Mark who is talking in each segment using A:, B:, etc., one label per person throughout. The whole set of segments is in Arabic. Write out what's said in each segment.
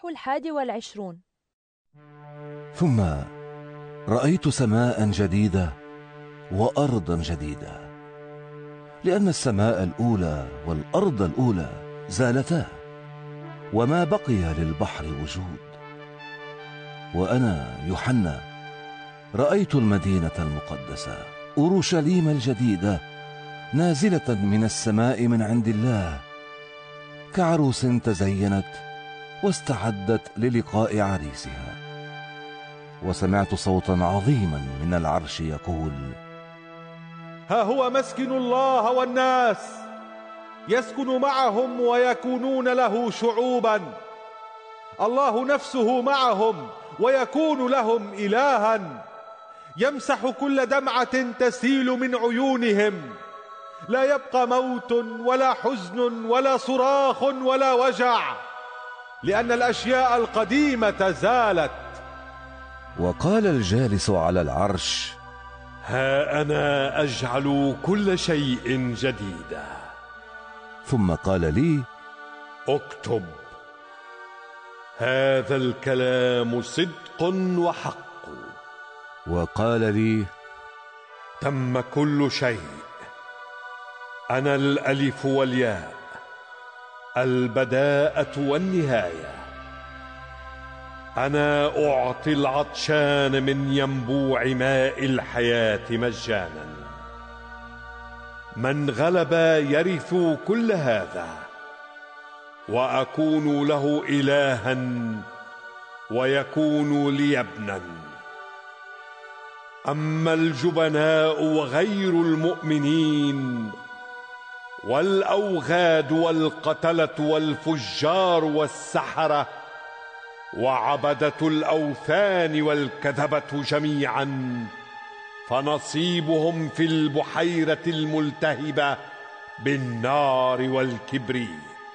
A: 21.
B: ثم رأيت سماء جديدة وأرضا جديدة، لأن السماء الأولى والأرض الأولى زالتا، وما بقي للبحر وجود. وأنا يوحنا رأيت المدينة المقدسة أورشليم الجديدة نازلة من السماء من عند الله، كعروس تزينت واستعدت للقاء عريسها. وسمعت صوتا عظيما من العرش يقول:
C: ها هو مسكن الله والناس يسكن معهم ويكونون له شعوبا، الله نفسه معهم ويكون لهم إلها، يمسح كل دمعة تسيل من عيونهم، لا يبقى موت ولا حزن ولا صراخ ولا وجع، لأن الأشياء القديمة زالت.
B: وقال الجالس على العرش:
D: ها أنا أجعل كل شيء جديدا.
B: ثم قال لي:
D: اكتب، هذا الكلام صدق وحق.
B: وقال لي:
D: تم كل شيء. أنا الألف والياء، البداءة والنهاية. أنا أعطي العطشان من ينبوع ماء الحياة مجانا. من غلب يرث كل هذا، وأكون له إلها ويكون لي ابنا. أما الجبناء وغير المؤمنين والأوغاد والقتلة والفجار والسحرة وعبدة الأوثان والكذبة جميعا، فنصيبهم في البحيرة الملتهبة بالنار والكبريت.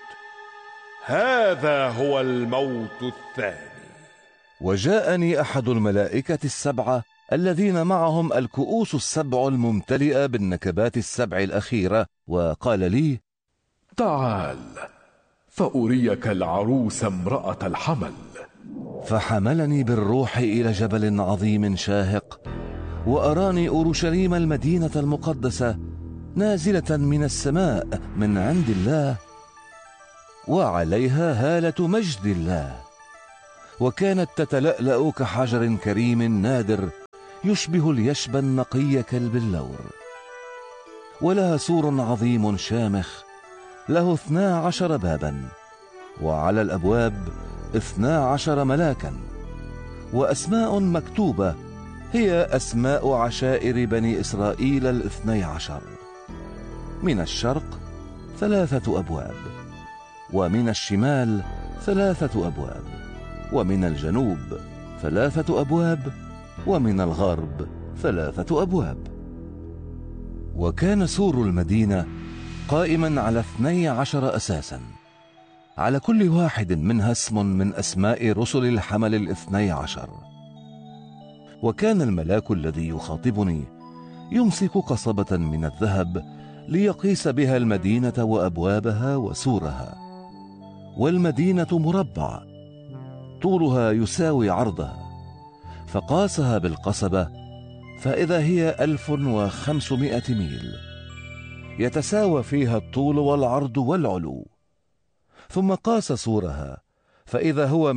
D: هذا هو الموت الثاني.
B: وجاءني أحد الملائكة السبعة الذين معهم الكؤوس السبع الممتلئة بالنكبات السبع الأخيرة، وقال لي:
E: تعال فأريك العروس امرأة الحمل.
B: فحملني بالروح إلى جبل عظيم شاهق، وأراني أورشليم المدينة المقدسة نازلة من السماء من عند الله، وعليها هالة مجد الله، وكانت تتلألأ كحجر كريم نادر يشبه اليشب النقي كالبلور. ولها سور عظيم شامخ له 12 بابا، وعلى الأبواب 12 ملاكا، وأسماء مكتوبة هي أسماء عشائر بني إسرائيل 12. من الشرق 3 أبواب، ومن الشمال 3 أبواب، ومن الجنوب 3 أبواب، ومن الغرب 3 أبواب. وكان سور المدينة قائما على 12 أساسا، على كل واحد منها اسم من أسماء رسل الحمل 12. وكان الملاك الذي يخاطبني يمسك قصبة من الذهب ليقيس بها المدينة وأبوابها وسورها. والمدينة مربع، طولها يساوي عرضها، فقاسها بالقصبة فإذا هي 1500 ميل، يتساوى فيها الطول والعرض والعلو. ثم قاس سورها فإذا هو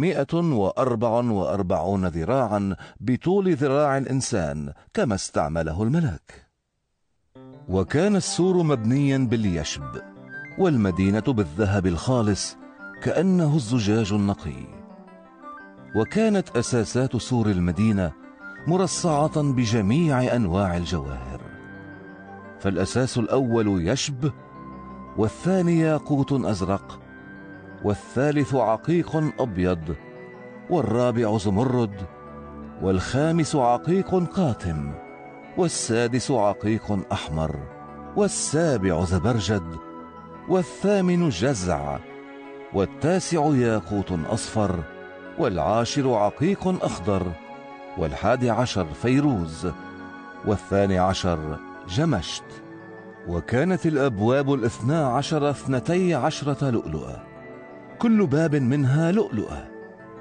B: 144 ذراعا بطول ذراع الإنسان كما استعمله الملاك. وكان السور مبنيا باليشب، والمدينة بالذهب الخالص كأنه الزجاج النقي. وكانت أساسات سور المدينة مرصعة بجميع أنواع الجواهر، فالأساس الأول يشب، والثاني ياقوت أزرق، والثالث عقيق أبيض، والرابع زمرد، والخامس عقيق قاتم، والسادس عقيق أحمر، والسابع زبرجد، والثامن جزع، والتاسع ياقوت أصفر، والعاشر عقيق أخضر، وال11 فيروز، وال12 جمشت. وكانت الأبواب 12 12 لؤلؤة، كل باب منها لؤلؤة،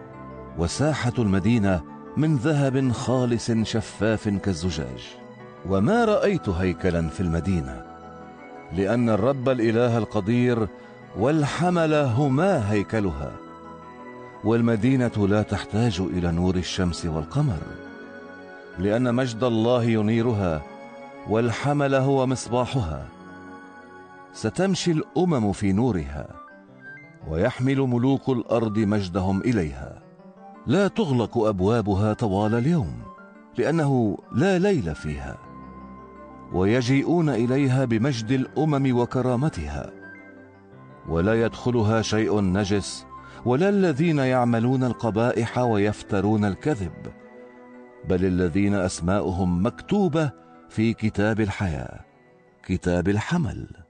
B: وساحة المدينة من ذهب خالص شفاف كالزجاج. وما رأيت هيكلا في المدينة، لأن الرب الإله القدير والحمل هما هيكلها. والمدينة لا تحتاج إلى نور الشمس والقمر، لأن مجد الله ينيرها، والحمل هو مصباحها. ستمشي الأمم في نورها، ويحمل ملوك الأرض مجدهم إليها. لا تغلق أبوابها طوال اليوم، لأنه لا ليل فيها. ويجيئون إليها بمجد الأمم وكرامتها، ولا يدخلها شيء نجس، ولا الذين يعملون القبائح ويفترون الكذب، بل الذين أسماؤهم مكتوبة في كتاب الحياة، كتاب الحمل.